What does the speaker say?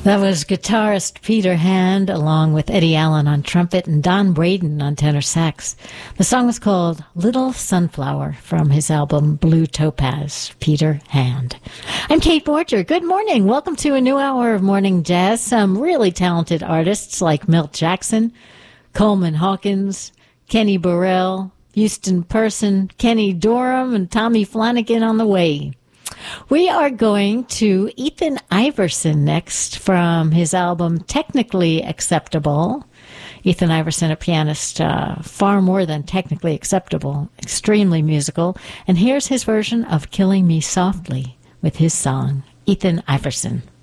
That was guitarist Peter Hand along with Eddie Allen on trumpet and Don Braden on tenor sax. The song was called Little Sunflower from his album Blue Topaz, Peter Hand. I'm Kate Borger. Good morning. Welcome to a new hour of Morning Jazz. Some really talented artists like Milt Jackson, Coleman Hawkins, Kenny Burrell, Houston Person, Kenny Dorham, and Tommy Flanagan on the way. We are going to Ethan Iverson next from his album Technically Acceptable. Ethan Iverson, a pianist, far more than technically acceptable, extremely musical. And here's his version of Killing Me Softly with his song, Ethan Iverson.